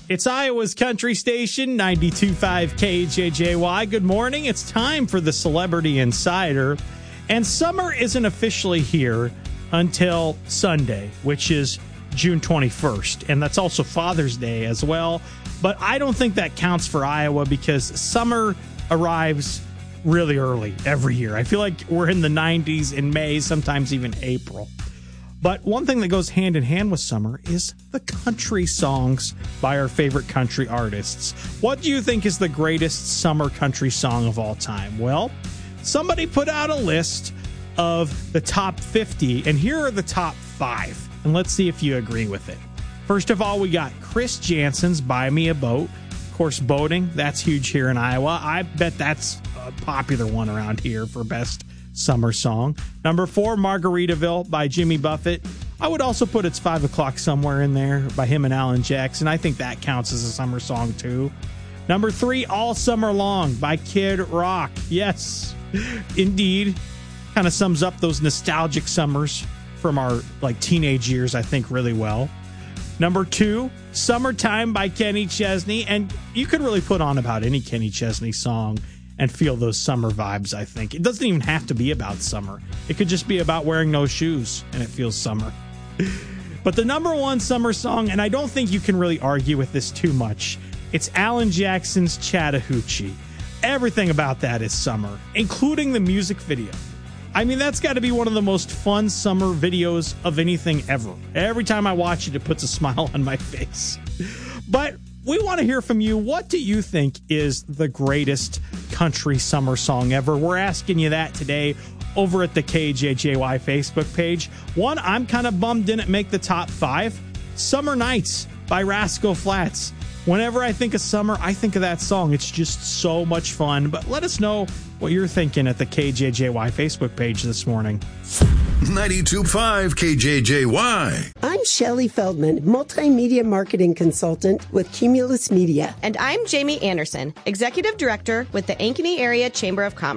It's Iowa's country station, 92.5 KJJY. Good morning. It's time for the Celebrity Insider. And summer isn't officially here until Sunday, which is June 21st. And that's also Father's Day as well. But I don't think that counts for Iowa because summer arrives really early every year. I feel like we're in the 90s in May, sometimes even April. But one thing that goes hand in hand with summer is the country songs by our favorite country artists. What do you think is the greatest summer country song of all time? Well, somebody put out a list of the top 50, and here are the top 5. And let's see if you agree with it. First of all, we got Chris Jansen's Buy Me a Boat. Of course, boating, that's huge here in Iowa. I bet that's a popular one around here for best summer song. Number 4, Margaritaville by Jimmy Buffett. I would also put It's 5 O'Clock Somewhere in there by him and Alan Jackson. I think that counts as a summer song too. Number 3, All Summer Long by Kid Rock. Yes, indeed. Kind of sums up those nostalgic summers from our teenage years, I think, really well. Number 2, Summertime by Kenny Chesney. And you could really put on about any Kenny Chesney song and feel those summer vibes, I think. It doesn't even have to be about summer. It could just be about wearing no shoes, and it feels summer. But the number 1 summer song, and I don't think you can really argue with this too much, it's Alan Jackson's Chattahoochee. Everything about that is summer, including the music video. I mean, that's got to be one of the most fun summer videos of anything ever. Every time I watch it, it puts a smile on my face. But we want to hear from you. What do you think is the greatest country summer song ever? We're asking you that today over at the KJJY Facebook page. One, I'm kind of bummed didn't make the top 5. Summer Nights by Rascal Flatts. Whenever I think of summer, I think of that song. It's just so much fun. But let us know what you're thinking at the KJJY Facebook page this morning. 92.5 KJJY. I'm Shelley Feldman, multimedia marketing consultant with Cumulus Media. And I'm Jamie Anderson, executive director with the Ankeny Area Chamber of Commerce.